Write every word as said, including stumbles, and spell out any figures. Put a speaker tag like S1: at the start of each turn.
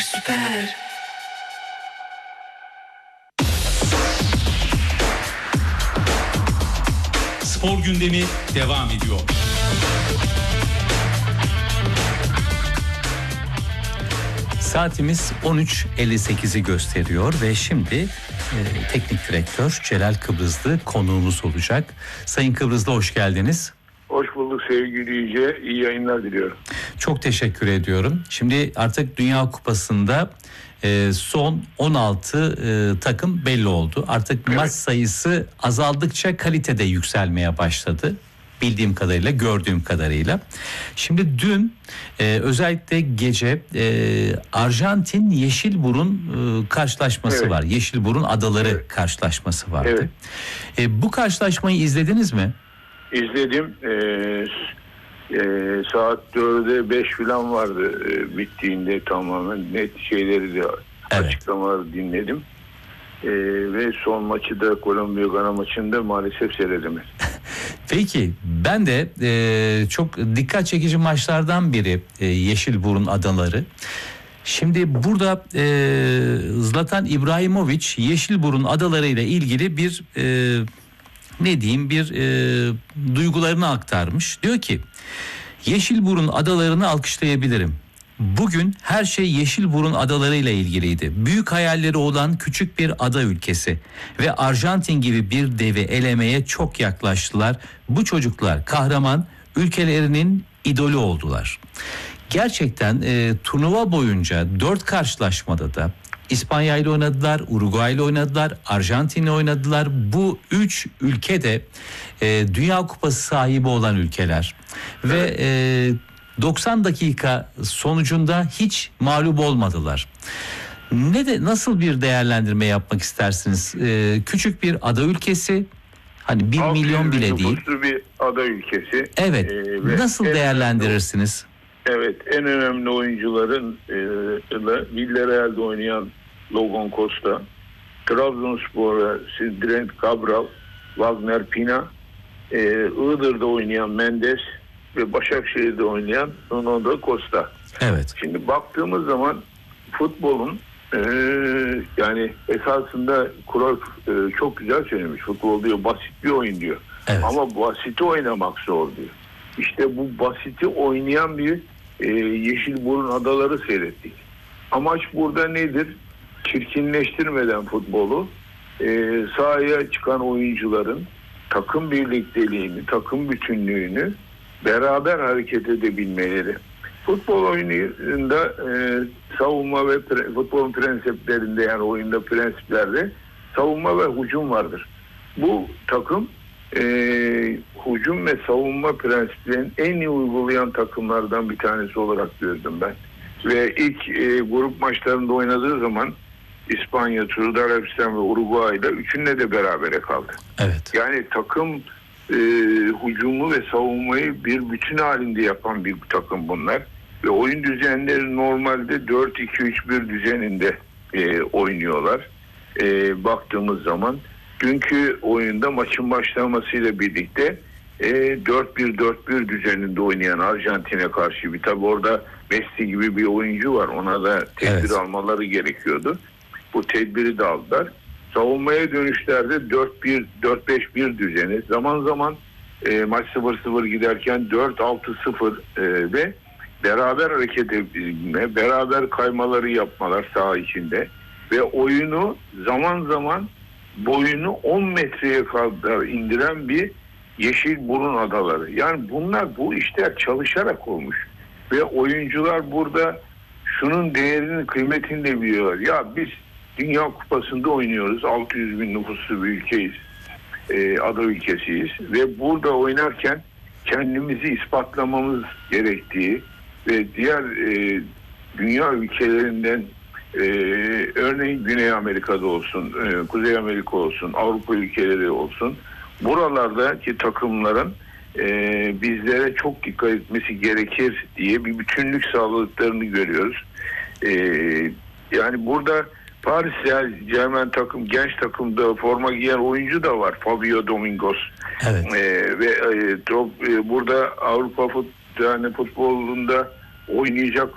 S1: süper.
S2: Spor gündemi devam ediyor.
S3: Saatimiz on üç elli sekizi gösteriyor ve şimdi e, teknik direktör Celal Kıbrıslı konuğumuz olacak. Sayın Kıbrıslı, hoş geldiniz.
S4: Hoş bulduk sevgili Yüce. İyi yayınlar diliyorum.
S3: Çok teşekkür ediyorum. Şimdi artık Dünya Kupası'nda e, son on altı e, takım belli oldu. Artık evet. Maç sayısı azaldıkça kalitede yükselmeye başladı. Bildiğim kadarıyla, gördüğüm kadarıyla. Şimdi dün e, özellikle gece e, Arjantin Yeşilburun e, karşılaşması evet. var. Yeşilburun Adaları evet. karşılaşması vardı. Evet. E, bu karşılaşmayı izlediniz mi?
S4: İzledim. E, e, saat dörde beş falan vardı e, bittiğinde, tamamen net şeyleri de evet. açıklamaları dinledim. E, ve son maçı da Kolombiya-Gana maçında maalesef seyredemedim.
S3: Peki ben de e, çok dikkat çekici maçlardan biri e, Yeşilburun Adaları. Şimdi burada e, Zlatan İbrahimovic Yeşilburun Adaları ile ilgili bir e, ne diyeyim bir e, duygularını aktarmış. Diyor ki Yeşilburun Adalarını alkışlayabilirim. Bugün her şey Yeşilburun Adaları ile ilgiliydi. Büyük hayalleri olan küçük bir ada ülkesi ve Arjantin gibi bir devi elemeye çok yaklaştılar. Bu çocuklar kahraman, ülkelerinin idolü oldular. Gerçekten e, turnuva boyunca dört karşılaşmada da İspanya ile oynadılar, Uruguay ile oynadılar, Arjantin ile oynadılar. Bu üç ülke de e, Dünya Kupası sahibi olan ülkeler ve e, doksan dakika sonucunda hiç mağlup olmadılar. Ne de nasıl bir değerlendirme yapmak istersiniz? Ee, küçük bir ada ülkesi, hani bir milyon bile değil.
S4: Bir ada ülkesi.
S3: Evet. Ee, nasıl değerlendirirsiniz?
S4: Önemli, evet, en önemli oyuncuların e, Villarreal'de oynayan Logan Costa, Trabzonspor'a Drent Cabral, Wagner Pina, e, Iğdır'da oynayan Mendes ve Başakşehir'de oynayan Nuno Costa.
S3: Evet.
S4: Şimdi baktığımız zaman futbolun e, yani esasında kural e, çok güzel söylemiş. Futbol diyor basit bir oyun diyor. Evet. Ama basiti oynamak zor diyor. İşte bu basiti oynayan bir e, Yeşilburun Adaları seyrettik. Amaç burada nedir? Çirkinleştirmeden futbolu e, sahaya çıkan oyuncuların takım birlikteliğini, takım bütünlüğünü beraber hareket edebilmeleri. Futbol oyununda e, savunma ve pre, futbolun prensiplerinde, yani oyunda prensiplerde savunma ve hücum vardır. Bu takım e, hücum ve savunma prensiplerini en iyi uygulayan takımlardan bir tanesi olarak gördüm ben. Ve ilk e, grup maçlarında oynadığı zaman İspanya, Suudi Arabistan ve Uruguay ile üçünle de berabere kaldı.
S3: Evet.
S4: Yani takım e, hücumu ve savunmayı bir bütün halinde yapan bir takım bunlar. Ve oyun düzenleri normalde dört iki üç bir düzeninde e, oynuyorlar. E, baktığımız zaman dünkü oyunda maçın başlamasıyla birlikte e, dört bir dört bir düzeninde oynayan Arjantin'e karşı, bir tabi orada Messi gibi bir oyuncu var. Ona da tedbir evet. almaları gerekiyordu. Bu tedbiri de aldılar. Savunmaya dönüşlerde dört bir dört beş bir düzeni. Zaman zaman e, maç sıfır sıfır giderken dört altı sıfır e, ve beraber hareket etme, beraber kaymaları yapmalar saha içinde ve oyunu zaman zaman boyunu on metreye kadar indiren bir Yeşilburun Adaları. Yani bunlar, bu işler çalışarak olmuş ve oyuncular burada şunun değerini, kıymetini de biliyorlar. Ya biz Dünya Kupası'nda oynuyoruz. altı yüz bin nüfuslu bir ülkeyiz. Ee, ada ülkesiyiz. Ve burada oynarken kendimizi ispatlamamız gerektiği ve diğer e, dünya ülkelerinden e, örneğin Güney Amerika'da olsun, e, Kuzey Amerika olsun, Avrupa ülkeleri olsun, buralardaki takımların e, bizlere çok dikkat etmesi gerekir diye bir bütünlük sağladıklarını görüyoruz. E, yani burada Paris Saint-Germain takım, genç takımda forma giyen oyuncu da var. Fabio Domingos.
S3: Evet.
S4: Ee, ve e, top, e, burada Avrupa fut, yani futbolunda oynayacak